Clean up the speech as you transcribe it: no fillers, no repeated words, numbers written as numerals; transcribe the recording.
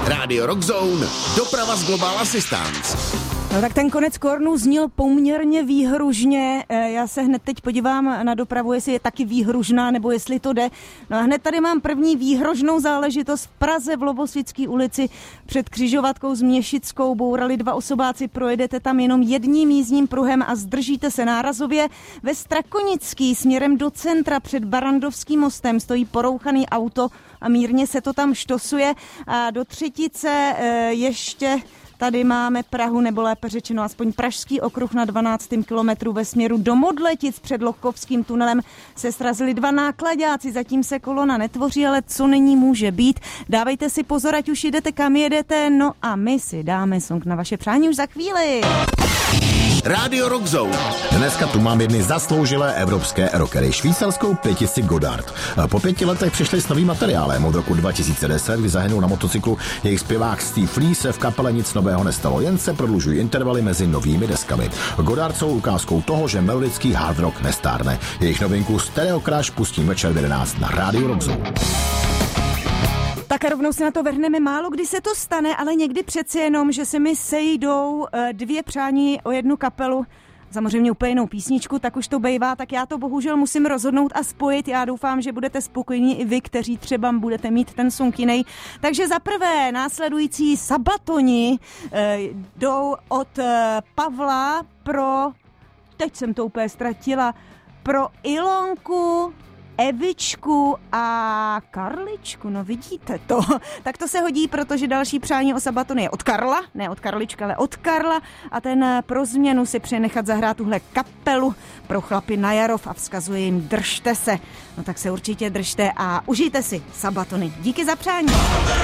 Radio Rock Zone, doprava z Global Assistance. No tak ten konec Kornu zněl poměrně výhružně. Já se hned teď podívám na dopravu, jestli je taky výhružná, nebo jestli to jde. No a hned tady mám první výhružnou záležitost. V Praze v Lobosvické ulici před křižovatkou s Měšickou bourali dva osobáci. Projedete tam jenom jedním jízdním pruhem a zdržíte se nárazově. Ve Strakonický směrem do centra před Barandovským mostem stojí porouchaný auto a mírně se to tam štosuje. A do Třetice ještě tady máme Prahu, nebo lépe řečeno aspoň Pražský okruh na 12. kilometru ve směru do Modletic před Lochkovským tunelem se srazili dva nákladáci. Zatím se kolona netvoří, ale co není, může být. Dávejte si pozor, ať už jdete, kam jedete. No a my si dáme song na vaše přání už za chvíli. Radio Rock Zone. Dneska tu mám jedny zasloužilé evropské rockery, švýcarskou pětici Gotthard. Po 5 letech přišli s novým materiálem. Od roku 2010, kdy zahynul na motocyklu jejich zpěvák Steve Lee, se v kapele nic nového nestalo, jen se prodlužují intervaly mezi novými deskami. Gotthard jsou ukázkou toho, že melodický hard rock nestárne. Jejich novinku Stereo Crash pustím večer v 11 na Radio Rock Zone. Tak a rovnou se na to vrhneme. Málo kdy se to stane, ale někdy přeci jenom, že se mi sejdou dvě přání o jednu kapelu, samozřejmě úplně jinou písničku, tak už to bejvá, tak já to bohužel musím rozhodnout a spojit. Já doufám, že budete spokojení i vy, kteří třeba budete mít ten song jiný. Takže za prvé následující Sabatoni jdou od Pavla pro, teď jsem to úplně ztratila, pro Ilonku, Evičku a Karličku, no vidíte to. Tak to se hodí, protože další přání o Sabatony je od Karla, ne od Karlička, ale od Karla a ten pro změnu si přeje nechat zahrát tuhle kapelu pro chlapy na Jarov a vzkazuje jim držte se. No tak se určitě držte a užijte si Sabatony. Díky za přání.